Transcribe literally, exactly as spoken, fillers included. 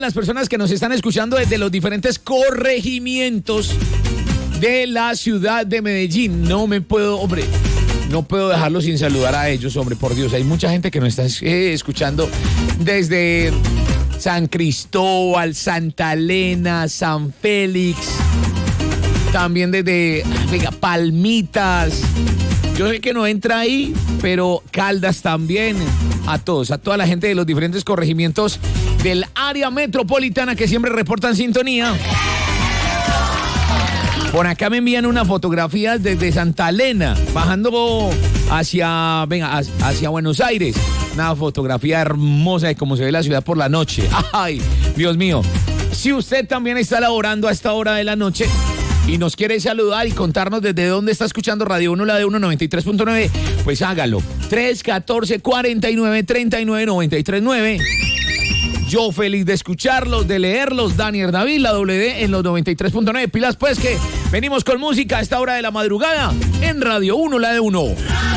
Las personas que nos están escuchando desde los diferentes corregimientos de la ciudad de Medellín. No me puedo, hombre, no puedo dejarlo sin saludar a ellos, hombre, por Dios. Hay mucha gente que nos está eh, escuchando desde San Cristóbal, Santa Elena, San Félix, también desde venga, Palmitas. Yo sé que no entra ahí, pero Caldas también. A todos, a toda la gente de los diferentes corregimientos del área metropolitana que siempre reportan sintonía. Por acá me envían una fotografía desde Santa Elena, bajando hacia, venga, hacia Buenos Aires. Una fotografía hermosa de cómo se ve la ciudad por la noche. Ay, Dios mío. Si usted también está laborando a esta hora de la noche y nos quiere saludar y contarnos desde dónde está escuchando Radio uno, la de uno noventa y tres punto nueve, pues hágalo. tres uno cuatro, cuatro nueve, tres nueve, nueve tres nueve. Yo feliz de escucharlos, de leerlos. Daniel David, la doble D en los noventa y tres punto nueve. Pilas pues que venimos con música a esta hora de la madrugada en Radio uno, la de uno.